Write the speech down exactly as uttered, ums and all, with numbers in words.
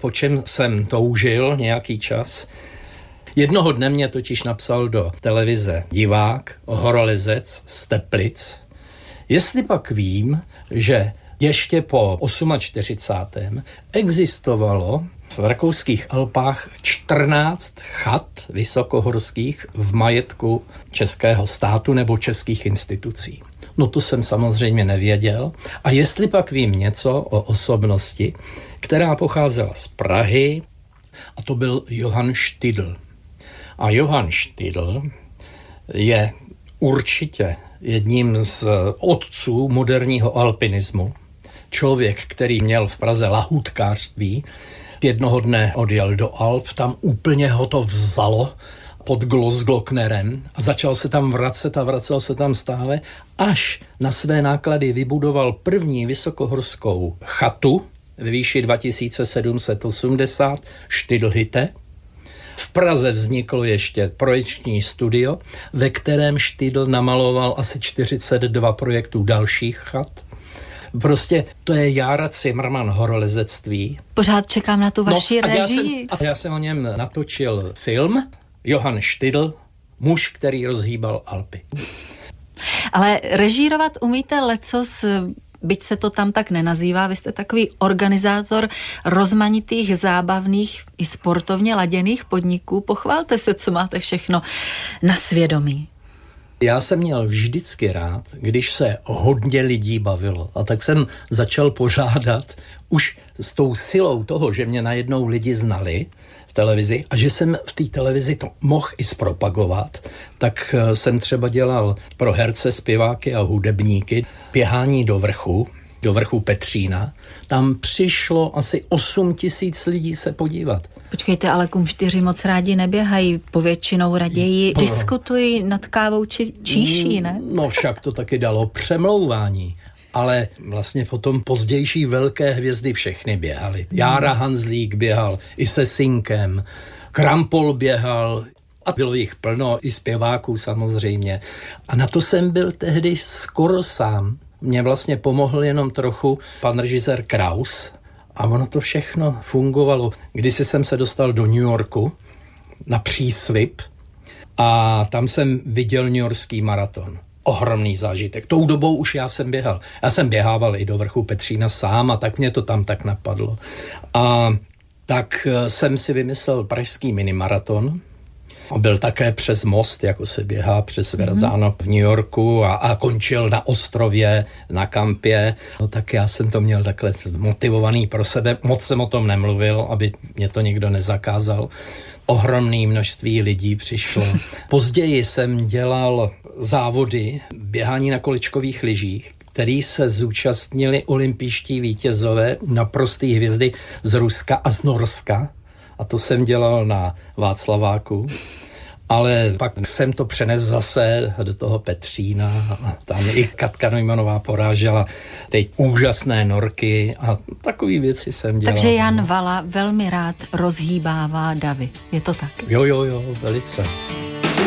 po čem jsem toužil nějaký čas. Jednoho dne mě totiž napsal do televize divák, horolezec z Teplic, jestli pak vím, že ještě po čtyřicátém osmém existovalo v rakouských Alpách čtrnáct chat vysokohorských v majetku českého státu nebo českých institucí. No to jsem samozřejmě nevěděl. A jestli pak vím něco o osobnosti, která pocházela z Prahy, a to byl Johann Štydl. A Johann Štydl je určitě jedním z otců moderního alpinismu. Člověk, který měl v Praze lahůdkářství, jednoho dne odjel do Alp, tam úplně ho to vzalo pod Glossglocknerem a začal se tam vracet a vracel se tam stále, až na své náklady vybudoval první vysokohorskou chatu ve výši dva tisíce sedm set osmdesát Štydlhütte. V Praze vzniklo ještě projekční studio, ve kterém Štydl namaloval asi čtyřicet dva projektů dalších chat. Prostě to je Jára Cimrman horolezectví. Pořád čekám na tu vaši no, režii. Já jsem, já jsem o něm natočil film Johann Štydl, muž, který rozhýbal Alpy. Ale režírovat umíte lecos, byť se to tam tak nenazývá, vy jste takový organizátor rozmanitých, zábavných i sportovně laděných podniků. Pochvalte se, co máte všechno na svědomí. Já jsem měl vždycky rád, když se hodně lidí bavilo. A tak jsem začal pořádat už s tou silou toho, že mě najednou lidi znali v televizi a že jsem v té televizi to mohl i zpropagovat, tak jsem třeba dělal pro herce, zpěváky a hudebníky běhání do vrchu, do vrchu Petřína. Tam přišlo asi osm tisíc lidí se podívat. Počkejte, ale kumštyři moc rádi neběhají, povětšinou raději no. diskutují nad kávou či číší, ne? No však to taky dalo přemlouvání. Ale vlastně potom pozdější velké hvězdy všechny běhaly. Jára Hanzlík běhal i se synkem, Krampol běhal a bylo jich plno, i zpěváků samozřejmě. A na to jsem byl tehdy skoro sám. Mně vlastně pomohl jenom trochu pan režisér Kraus a ono to všechno fungovalo. Kdysi jsem se dostal do New Yorku na příslib a tam jsem viděl newyorský maraton. Ohromný zážitek. Tou dobou už já jsem běhal. Já jsem běhával i do vrchu Petřína sám a tak mě to tam tak napadlo. A tak jsem si vymyslel pražský minimaraton. A byl také přes most, jako se běhá přes Verrazano v New Yorku a, a končil na ostrově, na kampě. No tak já jsem to měl takhle motivovaný pro sebe. Moc jsem o tom nemluvil, aby mě to někdo nezakázal. Ohromné množství lidí přišlo. Později jsem dělal závody běhání na kolečkových lyžích, který se zúčastnili olympijští vítězové, naprostý hvězdy z Ruska a z Norska. A to jsem dělal na Václaváku. Ale pak jsem to přenes zase do toho Petřína a tam i Katka Neumannová porážela ty úžasné norky a takové věci jsem dělal. Takže Jan Vala velmi rád rozhýbává davy. Je to tak? Jo, jo, jo, velice.